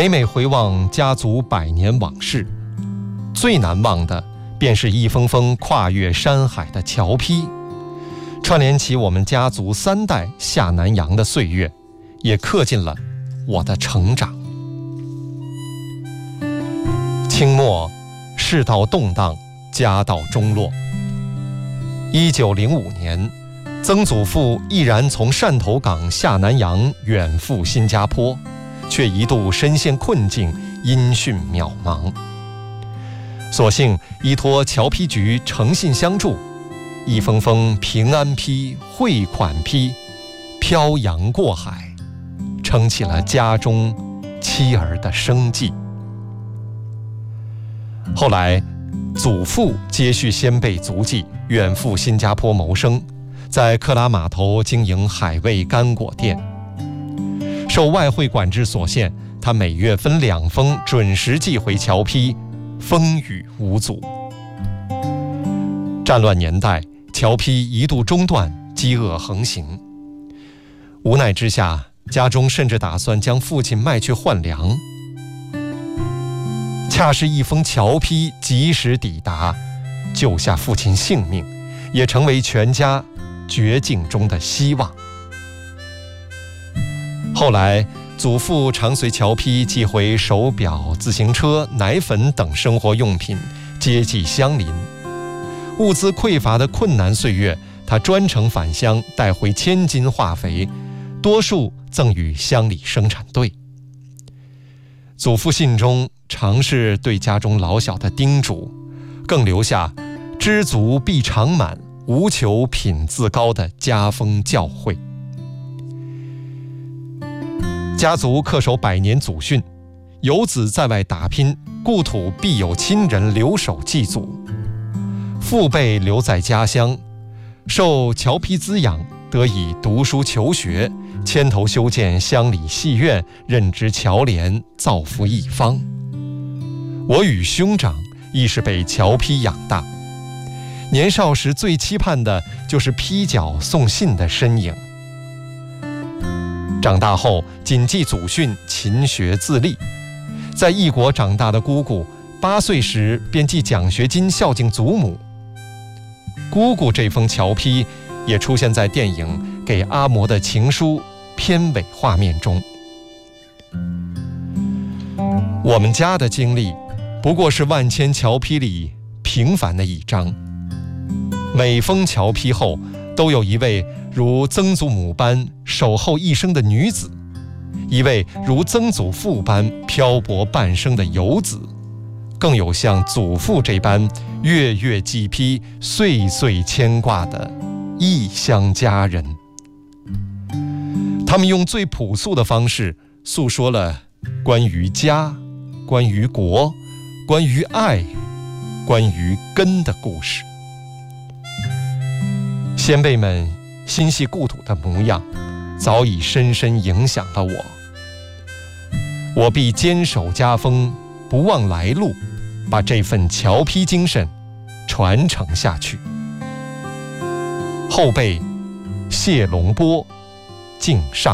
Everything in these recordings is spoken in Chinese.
每每回望家族百年往事，最难忘的便是一封封跨越山海的桥批，串联起我们家族3代下南洋的岁月，也刻进了我的成长。清末，世道动荡，家道中落。1905年，曾祖父毅然从汕头港下南洋远赴新加坡，却一度身陷困境，音讯渺茫。所幸依托侨批局诚信相助，一封封平安批、汇款批漂洋过海，撑起了家中妻儿的生计。后来祖父接续先辈足迹，远赴新加坡谋生，在克拉码头经营海味干果店。受外汇管制所限，他每月分2封准时寄回侨批，风雨无阻。战乱年代，侨批一度中断，饥饿横行。无奈之下，家中甚至打算将父亲卖去换粮。恰是一封侨批及时抵达，救下父亲性命，也成为全家绝境中的希望。后来祖父常随侨批寄回手表、自行车、奶粉等生活用品，接济乡邻。物资匮乏的困难岁月，他专程返乡带回1000斤化肥，多数赠与乡里生产队。祖父信中常是对家中老小的叮嘱，更留下知足必常满，无求品自高的家风教诲。家族恪守100年祖训，游子在外打拼，故土必有亲人留守祭祖。父辈留在家乡，受侨批滋养，得以读书求学，牵头修建乡里戏院，任职侨联，造福一方。我与兄长亦是被侨批养大，年少时最期盼的就是批角送信的身影。长大后谨记祖训，勤学自立。在异国长大的姑姑，8岁时便寄奖学金孝敬祖母。姑姑这封侨批也出现在电影《给阿嬷的情书》片尾画面中。我们家的经历不过是万千侨批里平凡的一章，每封侨批后都有一位如曾祖母般守候一生的女子，一位如曾祖父般漂泊半生的游子，更有像祖父这般月月寄批、岁岁牵挂的异乡家人。他们用最朴素的方式诉说了关于家、关于国、关于爱、关于根的故事。先辈们心系故土的模样，早已深深影响了我。我必坚守家风，不忘来路，把这份侨批精神传承下去。后辈谢龙波敬上。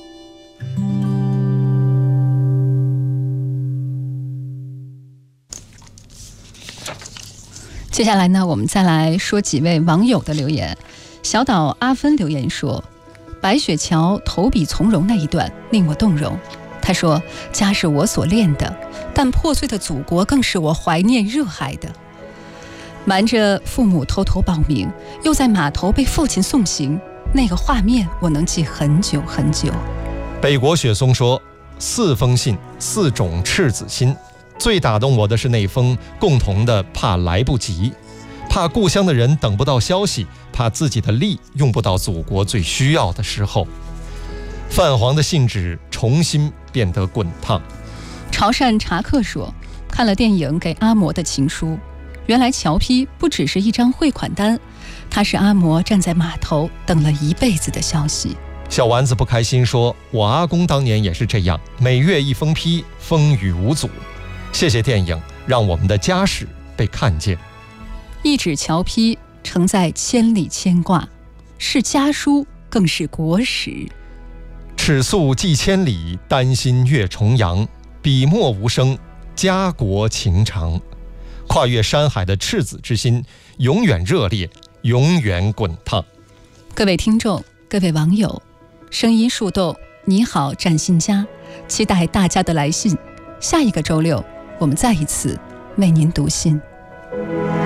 接下来呢，我们再来说几位网友的留言。小岛阿芬留言说，白雪桥投笔从戎那一段令我动容。他说，家是我所恋的，但破碎的祖国更是我怀念热爱的。瞒着父母偷偷报名，又在码头被父亲送行，那个画面我能记很久很久。 北国雪松说，4封信，4种赤子心，最打动我的是那封共同的怕来不及，怕故乡的人等不到消息，怕自己的力用不到祖国最需要的时候。泛黄的信纸重新变得滚烫。 潮汕茶客说，看了电影《给阿嬷的情书》，原来侨批不只是一张汇款单，它是阿嬷站在码头等了一辈子的消息。 小丸子不开心说，我阿公当年也是这样，每月1封批，风雨无阻。谢谢电影，让我们的家史被看见。 一纸侨批承载千里牵挂，是家书更是国史。 尺素寄千里，丹心越重阳， 笔墨无声，家国情长。跨越山海的赤子之心，永远热烈，永远滚烫。 各位听众，各位网友，声音树洞，你好占星家，期待大家的来信。下一个周六，我们再一次为您读信。